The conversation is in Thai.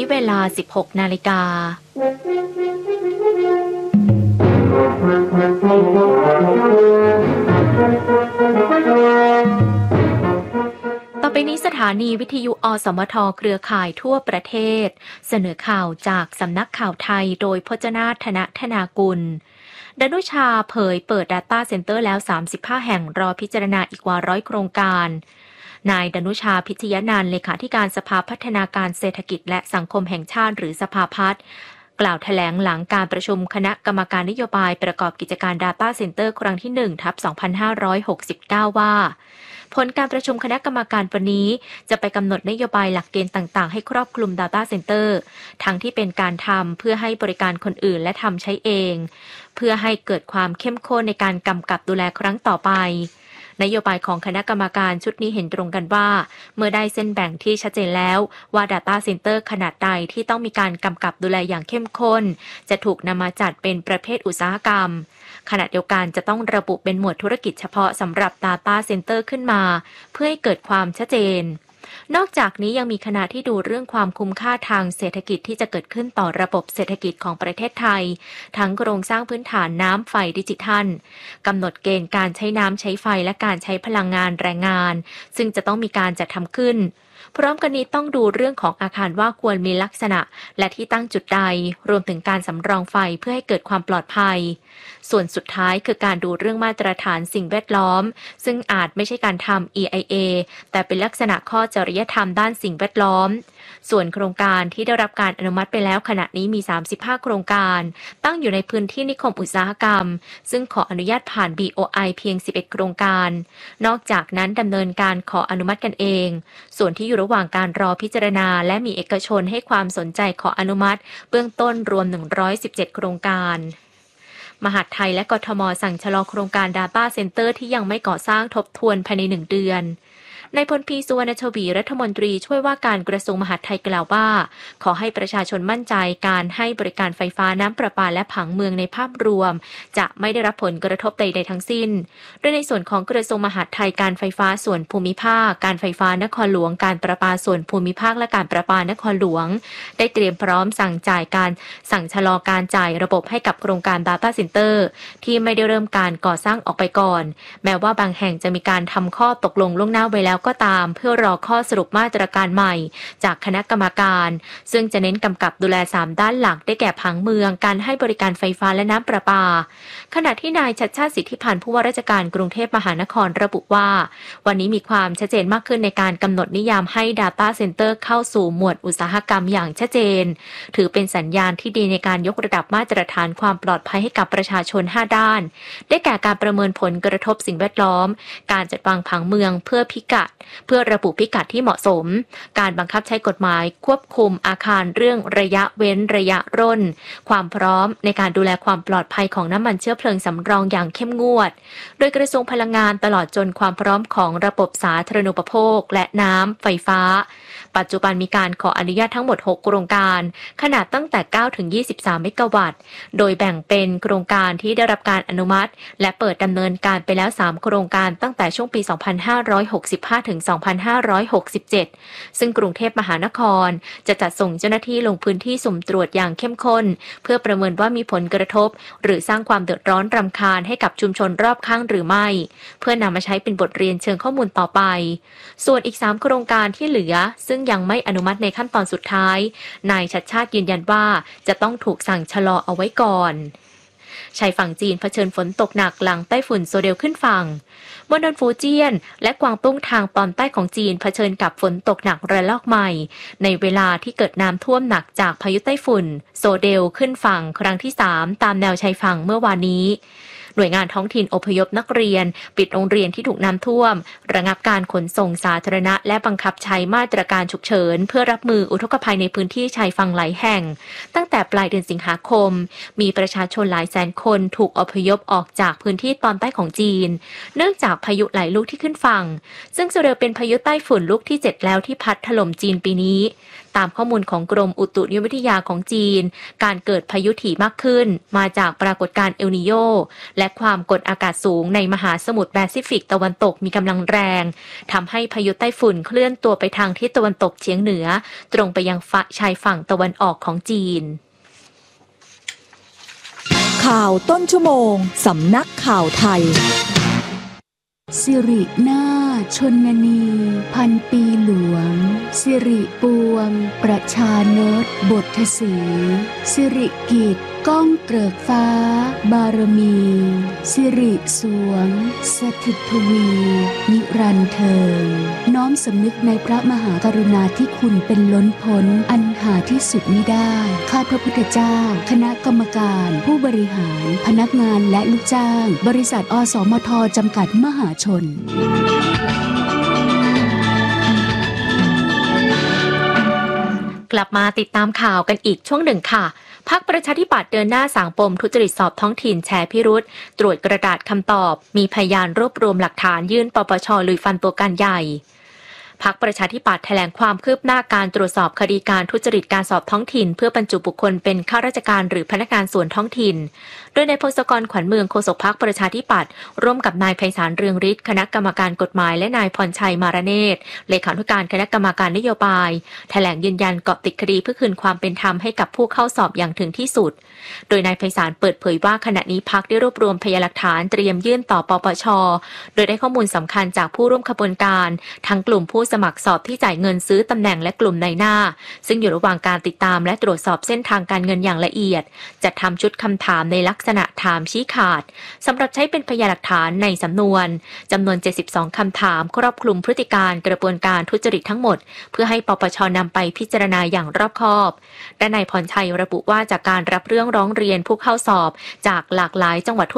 เวลา 16 นาฬิกาต่อไปนี้สถานีวิทยุอสมทเครือข่ายทั่วประเทศเสนอข่าวจากสำนักข่าวไทยโดยพจนาถนธนากุลดนุชาเผยเปิด Data Center แล้ว35แห่งรอพิจารณาอีกกว่า100โครงการนายดนุชาพิชยนันท์เลขาธิการสภาพัฒนาการเศรษฐกิจและสังคมแห่งชาติหรือสภาพัฒน์กล่าวแถลงหลังการประชุมคณะกรรมการนโยบายประกอบกิจการ Data Center ครั้งที่ 1/2569 ว่าผลการประชุมคณะกรรมการวันนี้จะไปกำหนดนโยบายหลักเกณฑ์ต่างๆให้ครอบคลุม Data Center ทั้งที่เป็นการทำเพื่อให้บริการคนอื่นและทำใช้เองเพื่อให้เกิดความเข้มข้นในการกำกับดูแลครั้งต่อไปนโยบายของคณะกรรมการชุดนี้เห็นตรงกันว่าเมื่อได้เส้นแบ่งที่ชัดเจนแล้วว่า Data Center ขนาดใดที่ต้องมีการกำกับดูแลอย่างเข้มข้นจะถูกนำมาจัดเป็นประเภทอุตสาหกรรมขณะเดียวกันจะต้องระบุเป็นหมวดธุรกิจเฉพาะสำหรับ Data Center ขึ้นมาเพื่อให้เกิดความชัดเจนนอกจากนี้ยังมีคณะที่ดูเรื่องความคุ้มค่าทางเศรษฐกิจที่จะเกิดขึ้นต่อระบบเศรษฐกิจของประเทศไทยทั้งโครงสร้างพื้นฐานน้ำไฟดิจิทัลกำหนดเกณฑ์การใช้น้ำใช้ไฟและการใช้พลังงานแรงงานซึ่งจะต้องมีการจัดทำขึ้นพร้อมกันนี้ต้องดูเรื่องของอาคารว่าควรมีลักษณะและที่ตั้งจุดใดรวมถึงการสำรองไฟเพื่อให้เกิดความปลอดภัยส่วนสุดท้ายคือการดูเรื่องมาตรฐานสิ่งแวดล้อมซึ่งอาจไม่ใช่การทำ EIA แต่เป็นลักษณะข้อจริยธรรมด้านสิ่งแวดล้อมส่วนโครงการที่ได้รับการอนุมัติไปแล้วขณะนี้มี35โครงการตั้งอยู่ในพื้นที่นิคมอุตสาหกรรมซึ่งขออนุญาตผ่าน BOI เพียง11โครงการนอกจากนั้นดำเนินการขออนุมัติกันเองส่วนที่อยู่ระหว่างการรอพิจารณาและมีเอกชนให้ความสนใจขออนุมัติเบื้องต้นรวม117โครงการมหาดไทยและกทม.สั่งชะลอโครงการ Data Center ที่ยังไม่ก่อสร้างทบทวนภายใน1เดือนนายพลพีสุวรรณชวีรัฐมนตรีช่วยว่าการกระทรวงมหาดไทยกล่าวว่าขอให้ประชาชนมั่นใจการให้บริการไฟฟ้าน้ำประปาและผังเมืองในภาพรวมจะไม่ได้รับผลกระทบใดๆทั้งสิ้นโดยในส่วนของกระทรวงมหาดไทยการไฟฟ้าส่วนภูมิภาคการไฟฟ้านครหลวงการประปาส่วนภูมิภาคและการประปานครหลวงได้เตรียมพร้อมสั่งชะลอการจ่ายระบบให้กับโครงการ Data Center ที่ไม่ได้เริ่มการก่อสร้างออกไปก่อนแม้ว่าบางแห่งจะมีการทำข้อตกลงล่วงหน้าไว้แล้วก็ตามเพื่อรอข้อสรุปมาตรการใหม่จากคณะกรรมการซึ่งจะเน้นกำกับดูแล3ด้านหลักได้แก่ผังเมืองการให้บริการไฟฟ้าและน้ำประปาขณะที่นายชัชชาติสิทธิพันธ์ผู้ว่าราชการกรุงเทพมหานครระบุว่าวันนี้มีความชัดเจนมากขึ้นในการกำหนดนิยามให้ Data Center เข้าสู่หมวดอุตสาหกรรมอย่างชัดเจนถือเป็นสัญญาณที่ดีในการยกระดับมาตรฐานความปลอดภัยให้กับประชาชน5ด้านได้แก่การประเมินผลกระทบสิ่งแวดล้อมการจัดวางผังเมืองเพื่อระบุพิกัดที่เหมาะสมการบังคับใช้กฎหมายควบคุมอาคารเรื่องระยะเว้นระยะร่นความพร้อมในการดูแลความปลอดภัยของน้ำมันเชื้อเพลิงสำรองอย่างเข้มงวดโดยกระทรวงพลังงานตลอดจนความพร้อมของระบบสาธารณูปโภคและน้ำไฟฟ้าปัจจุบันมีการขออนุญาตทั้งหมด6โครงการขนาดตั้งแต่9ถึง23เมกะวัตต์โดยแบ่งเป็นโครงการที่ได้รับการอนุมัติและเปิดดำเนินการไปแล้ว3โครงการตั้งแต่ช่วงปี2565ถึง2567ซึ่งกรุงเทพมหานครจะจัดส่งเจ้าหน้าที่ลงพื้นที่สุ่มตรวจอย่างเข้มข้นเพื่อประเมินว่ามีผลกระทบหรือสร้างความเดือดร้อนรำคาญให้กับชุมชนรอบข้างหรือไม่เพื่อนำมาใช้เป็นบทเรียนเชิงข้อมูลต่อไปส่วนอีก3โครงการที่เหลือซึ่งยังไม่อนุมัติในขั้นตอนสุดท้ายนายชัชชาติยืนยันว่าจะต้องถูกสั่งชะลอเอาไว้ก่อนชายฝั่งจีนเผชิญฝนตกหนักหลังไต้ฝุ่นโซเดลขึ้นฝั่งมณฑลฟูเจียนและกวางตุ้งทางตอนใต้ของจีนเผชิญกับฝนตกหนักระลอกใหม่ในเวลาที่เกิดน้ำท่วมหนักจากพายุไต้ฝุ่นโซเดลขึ้นฝั่งครั้งที่3ตามแนวชายฝั่งเมื่อวานนี้หน่วยงานท้องถิ่นอพยพนักเรียนปิดโรงเรียนที่ถูกน้ำท่วมระงับการขนส่งสาธารณะและบังคับใช้มาตรการฉุกเฉินเพื่อรับมืออุทกภัยในพื้นที่ชายฝั่งหลายแห่งตั้งแต่ปลายเดือนสิงหาคมมีประชาชนหลายแสนคนถูกอพยพออกจากพื้นที่ตอนใต้ของจีนเนื่องจากพายุหลายลูกที่ขึ้นฝั่งซึ่งโซเดลเป็นพายุใต้ฝุ่นลูกที่7แล้วที่พัดถล่มจีนปีนี้ตามข้อมูลของกรมอุตุนิยมวิทยาของจีนการเกิดพายุถี่มากขึ้นมาจากปรากฏการณ์เอลนีโญและความกดอากาศสูงในมหาสมุทรแปซิฟิกตะวันตกมีกำลังแรงทำให้พายุไต้ฝุ่นเคลื่อนตัวไปทางทิศตะวันตกเฉียงเหนือตรงไปยังชายฝั่งตะวันออกของจีนข่าวต้นชั่วโมงสำนักข่าวไทยสิรินาถชนนีพันปีหลวงสิริปวงประชานตบทสีสิริกิจก้องเกริกฟ้าบารมีสิริสวงสถิตทวีนิรันดร์เทิงน้อมสำนึกในพระมหากรุณาธิคุณเป็นล้นพ้นอันหาที่สุดมิได้ข้าพระพุทธเจ้าคณะกรรมการผู้บริหารพนักงานและลูกจ้างบริษัทอสมทจำกัดมหาชนกลับมาติดตามข่าวกันอีกช่วงหนึ่งค่ะพรรคประชาธิปัตย์เดินหน้าสางปมทุจริตสอบท้องถิ่นแฉพิรุธตรวจกระดาษคำตอบมีพยานรวบรวมหลักฐานยื่นปปช.ลุยฟันตัวการใหญ่พรรคประชาธิปัตย์แถลงความคืบหน้าการตรวจสอบคดีการทุจริตการสอบท้องถิ่นเพื่อบรรจุบุคคลเป็นข้าราชการหรือพนักงานส่วนท้องถิ่นโดยนายพงศกรขวัญเมืองโฆษกพรรคประชาธิปัตย์ร่วมกับนายไพศาลเรืองฤทธิ์คณะกรรมการกฎหมายและนายพรชัยมารเนตรเลขาธิการคณะกรรมการนโยบายแถลงยืนยันเกาะติดคดีเพื่อคืนความเป็นธรรมให้กับผู้เข้าสอบอย่างถึงที่สุดโดยนายไพศาลเปิดเผยว่าขณะนี้พรรคได้รวบรวมพยานหลักฐานเตรียมยื่นต่อปปช.โดยได้ข้อมูลสำคัญจากผู้ร่วมขบวนการทั้งกลุ่มผู้สมัครสอบที่จ่ายเงินซื้อตำแหน่งและกลุ่มนายหน้าซึ่งอยู่ระหว่างการติดตามและตรวจสอบเส้นทางการเงินอย่างละเอียดจัดทำชุดคำถามในลักษณะถามชี้ขาดสำหรับใช้เป็นพยานหลักฐานในสำนวนจำนวน72คำถามครอบคลุมพฤติการกระบวนการทุจริตทั้งหมดเพื่อให้ปปช.นำไปพิจารณาอย่างรอบคอบและนายพรชัยระบุว่าจากการรับเรื่องร้องเรียนผู้เข้าสอบจากหลากหลายจังหวัดทั่ว